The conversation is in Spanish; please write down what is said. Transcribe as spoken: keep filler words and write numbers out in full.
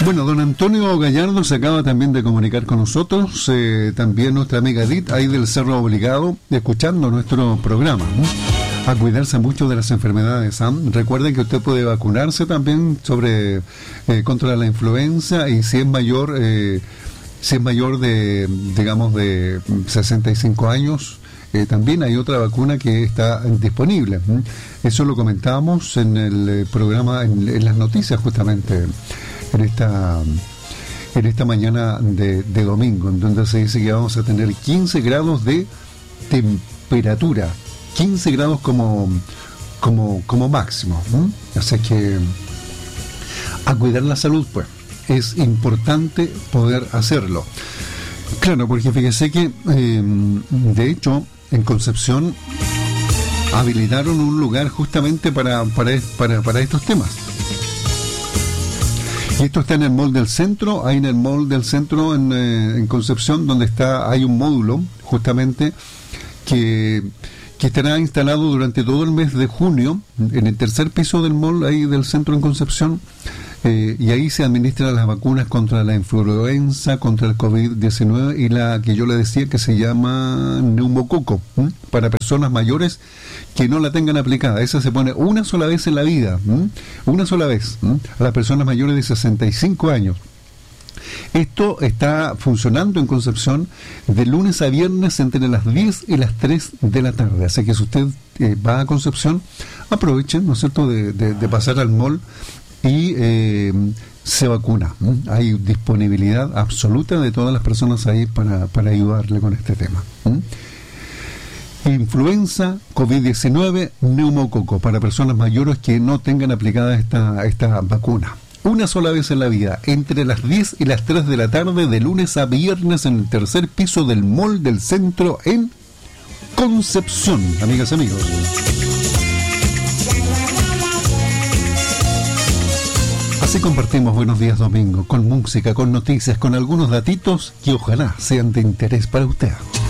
Bueno, don Antonio Gallardo se acaba también de comunicar con nosotros, eh, también nuestra amiga Edith, ahí del Cerro Obligado, escuchando nuestro programa, ¿no? A cuidarse mucho de las enfermedades, ¿eh? Recuerden que usted puede vacunarse también sobre eh, contra la influenza, y si es mayor, eh, si es mayor de, digamos, de sesenta y cinco años, eh, también hay otra vacuna que está disponible. ¿eh? Eso lo comentábamos en el eh, programa, en, en las noticias justamente, en esta en esta mañana de, de domingo, en donde se dice que vamos a tener quince grados de temperatura, quince grados como como como máximo, ¿eh? O sea que a cuidar la salud, pues es importante poder hacerlo. Claro, porque fíjese que eh, de hecho en Concepción habilitaron un lugar justamente para para para, para estos temas. Y esto está en el Mall del Centro, ahí en el Mall del Centro en, eh, en Concepción, donde está hay un módulo justamente que, que estará instalado durante todo el mes de junio en el tercer piso del mall ahí del centro en Concepción, eh, y ahí se administran las vacunas contra la influenza, contra el COVID diecinueve y la que yo le decía que se llama neumococo, ¿eh? Para personas mayores que no la tengan aplicada. Esa se pone una sola vez en la vida, ¿eh? Una sola vez, ¿eh? A las personas mayores de sesenta y cinco años. Esto está funcionando en Concepción de lunes a viernes entre las diez y las tres de la tarde. Así que si usted eh, va a Concepción, aprovechen, ¿no es cierto?, de, de, de pasar al mall y eh, se vacuna. ¿eh? Hay disponibilidad absoluta de todas las personas ahí para, para ayudarle con este tema. ¿eh? Influenza, COVID diecinueve, neumococo, para personas mayores que no tengan aplicada esta, esta vacuna. Una sola vez en la vida, entre las diez y las tres de la tarde, de lunes a viernes, en el tercer piso del Mall del Centro en Concepción, amigas y amigos. Así compartimos Buenos Días Domingo, con música, con noticias, con algunos datitos que ojalá sean de interés para usted.